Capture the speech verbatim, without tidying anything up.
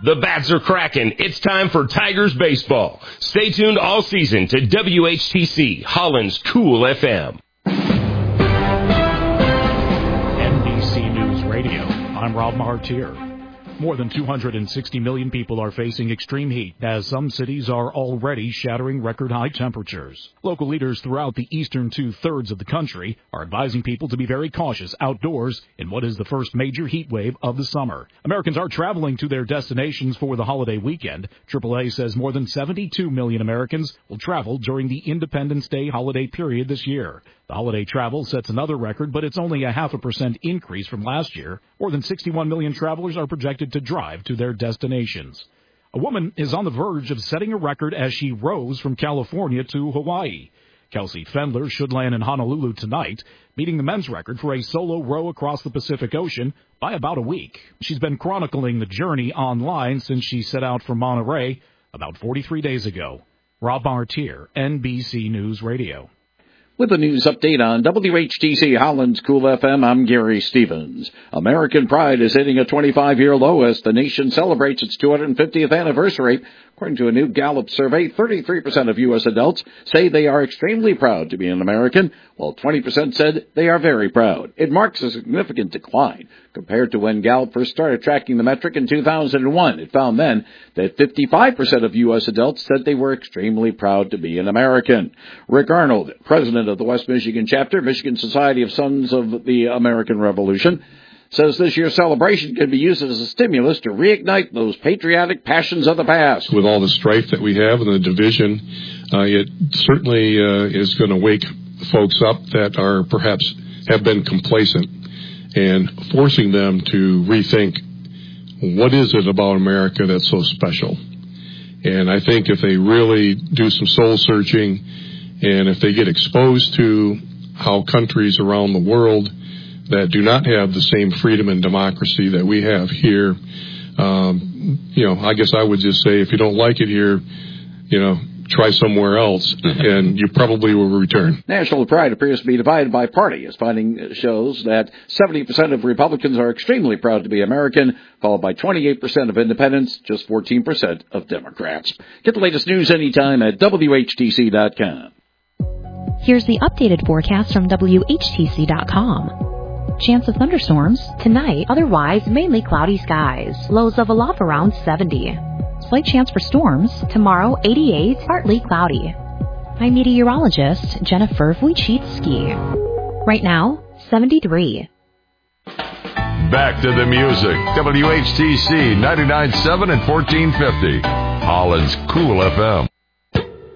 The bats are cracking. It's time for Tigers baseball. Stay tuned all season to W H T C, Holland's Cool F M. N B C News Radio. I'm Rob Martier. More than two hundred sixty million people are facing extreme heat as some cities are already shattering record-high temperatures. Local leaders throughout the eastern two-thirds of the country are advising people to be very cautious outdoors in what is the first major heat wave of the summer. Americans are traveling to their destinations for the holiday weekend. triple A says more than seventy-two million Americans will travel during the Independence Day holiday period this year. The holiday travel sets another record, but it's only a half a percent increase from last year. More than sixty-one million travelers are projected to drive to their destinations. A woman is on the verge of setting a record as she rows from California to Hawaii. Kelsey Fendler should land in Honolulu tonight, beating the men's record for a solo row across the Pacific Ocean by about a week. She's been chronicling the journey online since she set out from Monterey about forty-three days ago. Rob Martier, N B C News Radio. With a news update on W H T C Holland's Cool F M, I'm Gary Stevens. American pride is hitting a twenty-five-year low as the nation celebrates its two hundred fiftieth anniversary. According to a new Gallup survey, thirty-three percent of U S adults say they are extremely proud to be an American, while twenty percent said they are very proud. It marks a significant decline compared to when Gallup first started tracking the metric in two thousand one. It found then that fifty-five percent of U S adults said they were extremely proud to be an American. Rick Arnold, president of the West Michigan chapter, Michigan Society of Sons of the American Revolution, says this year's celebration can be used as a stimulus to reignite those patriotic passions of the past. With all the strife that we have and the division, uh, it certainly uh, is going to wake folks up that are perhaps have been complacent and forcing them to rethink what is it about America that's so special. And I think if they really do some soul searching and if they get exposed to how countries around the world that do not have the same freedom and democracy that we have here, um, you know, I guess I would just say if you don't like it here, you know, try somewhere else, and you probably will return. National pride appears to be divided by party, as finding shows that seventy percent of Republicans are extremely proud to be American, followed by twenty-eight percent of independents, just fourteen percent of Democrats. Get the latest news anytime at W H T C dot com. Here's the updated forecast from W H T C dot com. Chance of thunderstorms tonight, otherwise mainly cloudy skies. Lows of a low around seventy. Slight chance for storms tomorrow, eighty-eight, partly cloudy. I'm meteorologist Jennifer Wojcicki. Right now, seventy-three. Back to the music. W H T C ninety-nine point seven and fourteen fifty. Holland's Cool F M.